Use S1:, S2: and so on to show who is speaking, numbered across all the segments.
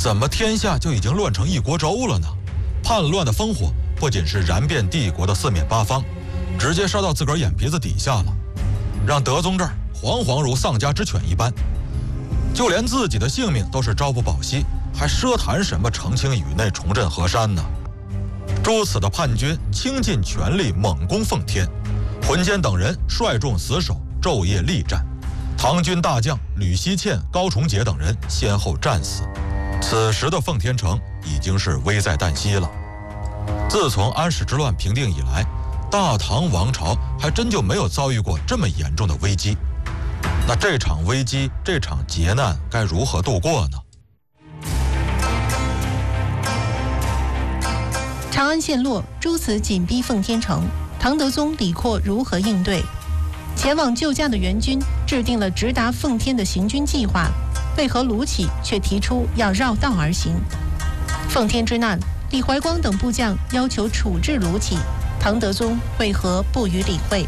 S1: 怎么天下就已经乱成一锅粥了呢？叛乱的烽火不仅是燃遍帝国的四面八方，直接烧到自个儿眼皮子底下了，让德宗这儿惶惶如丧家之犬一般，就连自己的性命都是朝不保夕，还奢谈什么澄清宇内、重振河山呢？诸此的叛军倾尽全力猛攻奉天，浑坚等人率众死守，昼夜力战。唐军大将吕希倩、高崇杰等人先后战死。此时的奉天城已经是危在旦夕了。自从安史之乱平定以来，大唐王朝还真就没有遭遇过这么严重的危机。那这场危机，这场劫难该如何度过呢？
S2: 长安陷落，诸此紧逼奉天城，唐德宗李阔如何应对？前往救驾的援军制定了直达奉天的行军计划，为何卢杞却提出要绕道而行？奉天之难，李怀光等部将要求处置卢杞，唐德宗为何不予理会？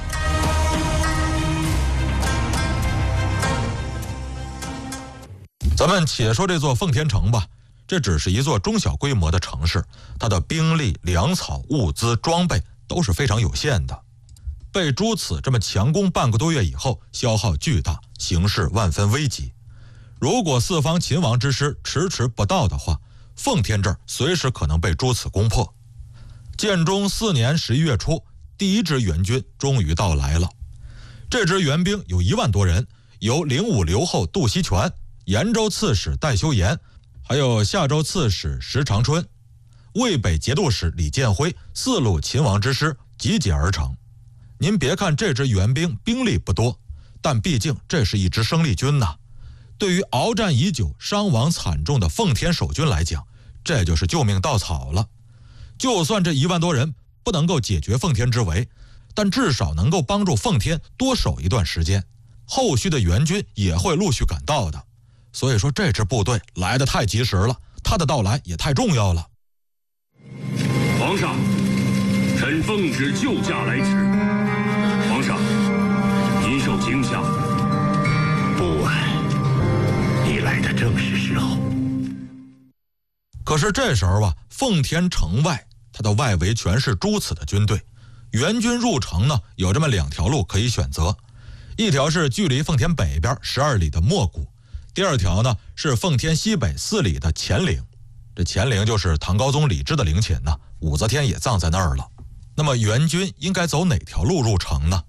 S1: 咱们且说这座奉天城吧，这只是一座中小规模的城市，它的兵力、粮草、物资、装备都是非常有限的。被朱此这么强攻半个多月以后，消耗巨大，形势万分危急。如果四方秦王之师迟迟不到的话，奉天这儿随时可能被朱此攻破。建中4年11月初，第一支援军终于到来了。这支援兵有1万多人，由灵武留后杜锡全、延州刺史戴修言，还有夏州刺史石长春、渭北节度使李建辉4路秦王之师集结而成。您别看这支援兵兵力不多，但毕竟这是一支生力军呐。对于鏖战已久、伤亡惨重的奉天守军来讲，这就是救命稻草了。就算这1万多人不能够解决奉天之围，但至少能够帮助奉天多守一段时间，后续的援军也会陆续赶到的。所以说这支部队来得太及时了，他的到来也太重要了。
S3: 皇上，臣奉旨救驾来迟。皇上，您受惊吓？
S4: 不晚，你来的正是时候。
S1: 可是这时候啊，奉天城外，它的外围全是朱此的军队，援军入城呢，有这么2条路可以选择，一条是距离奉天北边12里的莫谷，第2条呢是奉天西北4里的乾陵。这乾陵就是唐高宗李治的陵寝呢，武则天也葬在那儿了。那么援军应该走哪条路入城呢？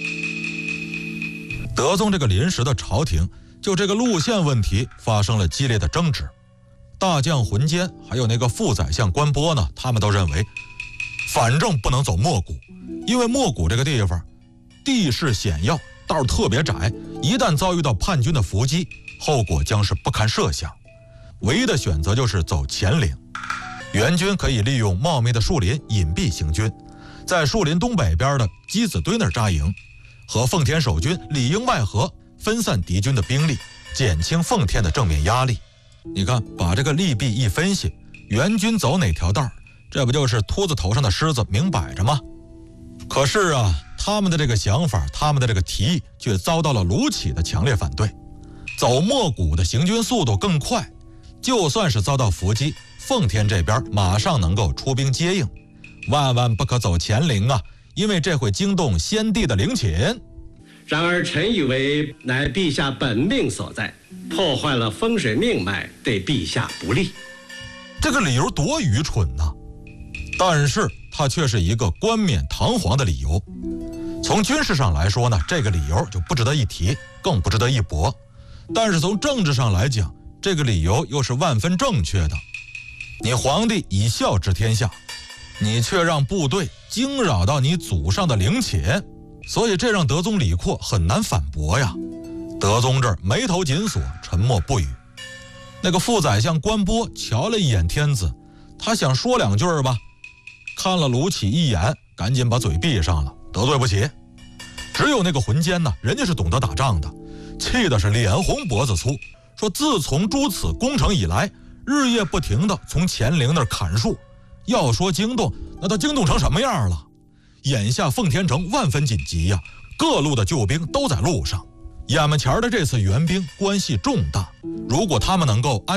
S1: 德宗这个临时的朝廷就这个路线问题发生了激烈的争执。大将浑坚还有那个副宰相关波呢，他们都认为反正不能走莫谷，因为莫谷这个地方地势险要，道特别窄，一旦遭遇到叛军的伏击，后果将是不堪设想。唯一的选择就是走乾陵，援军可以利用茂密的树林隐蔽行军，在树林东北边的鸡子堆那儿扎营，和奉天守军里应外合，分散敌军的兵力，减轻奉天的正面压力。你看，把这个利弊一分析，援军走哪条道，这不就是秃子头上的虱子明摆着吗？可是啊，他们的这个想法，他们的这个提议却遭到了卢杞的强烈反对。走莫谷的行军速度更快，就算是遭到伏击，奉天这边马上能够出兵接应，万万不可走乾陵啊，因为这会惊动先帝的陵寝。
S5: 然而臣以为乃陛下本命所在，破坏了风水命脉，对陛下不利。
S1: 这个理由多愚蠢呐！但是它却是一个冠冕堂皇的理由。从军事上来说呢，这个理由就不值得一提，更不值得一驳。但是从政治上来讲，这个理由又是万分正确的。你皇帝以孝治天下，你却让部队惊扰到你祖上的陵寝，所以这让德宗李阔很难反驳呀。德宗这儿眉头紧锁，沉默不语。那个副宰相关波瞧了一眼天子，他想说2句吧，看了卢杞一眼，赶紧把嘴闭上了，得罪不起。只有那个浑坚呢，人家是懂得打仗的，气的是脸红脖子粗，说自从朱此攻城以来，日夜不停的从乾陵那儿砍树，要说惊动，那他惊动成什么样了？眼下奉天城万分紧急呀，各路的救兵都在路上，眼门前的这次援兵关系重大，如果他们能够安